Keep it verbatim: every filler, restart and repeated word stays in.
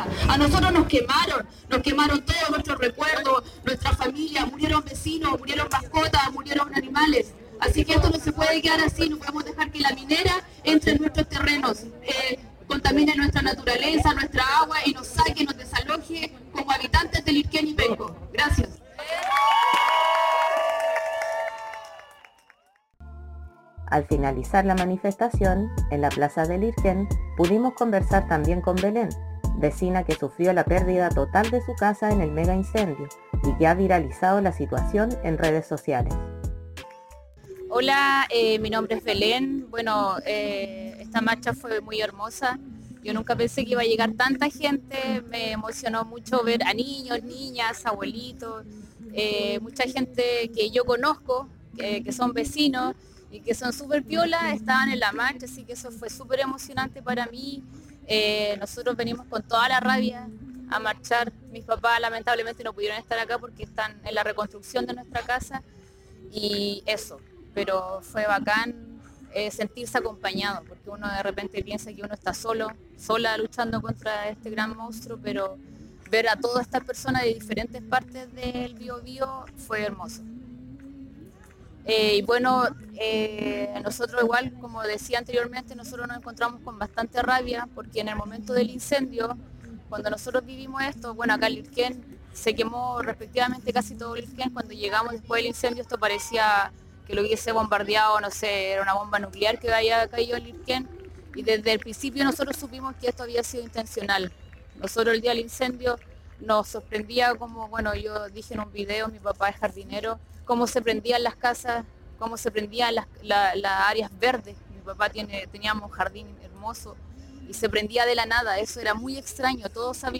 casa. A nosotros nos quemaron, nos quemaron todos nuestros recuerdos, nuestra familia, murieron vecinos, murieron mascotas, murieron animales. Así que esto no se puede quedar así, no podemos dejar que la minera entre en nuestros terrenos, eh, contamine nuestra naturaleza, nuestra agua y nos saque, nos desaloje como habitantes de Lirquén y Penco. Gracias. Al finalizar la manifestación, en la plaza de Lirquén, pudimos conversar también con Belén, vecina que sufrió la pérdida total de su casa en el mega incendio y que ha viralizado la situación en redes sociales. Hola, eh, mi nombre es Belén. Bueno, eh, esta marcha fue muy hermosa. Yo nunca pensé que iba a llegar tanta gente. Me emocionó mucho ver a niños, niñas, abuelitos, eh, mucha gente que yo conozco, que, que son vecinos y que son súper piolas, estaban en la marcha, así que eso fue súper emocionante para mí. Eh, nosotros venimos con toda la rabia a marchar. Mis papás lamentablemente no pudieron estar acá porque están en la reconstrucción de nuestra casa y eso. Pero fue bacán eh, sentirse acompañado, porque uno de repente piensa que uno está solo, sola luchando contra este gran monstruo, pero ver a todas estas personas de diferentes partes del Biobío fue hermoso. Eh, y bueno, eh, nosotros igual, como decía anteriormente, nosotros nos encontramos con bastante rabia, porque en el momento del incendio, cuando nosotros vivimos esto, bueno, acá en Lirquén se quemó respectivamente casi todo Lirquén. Cuando llegamos después del incendio, esto parecía que lo hubiese bombardeado, no sé, era una bomba nuclear que había caído en Lirquén, y desde el principio nosotros supimos que esto había sido intencional. Nosotros el día del incendio nos sorprendía como, bueno, yo dije en un video, mi papá es jardinero, cómo se prendían las casas, cómo se prendían las, la, las áreas verdes. Mi papá tiene, teníamos un jardín hermoso y se prendía de la nada, eso era muy extraño, todos sabíamos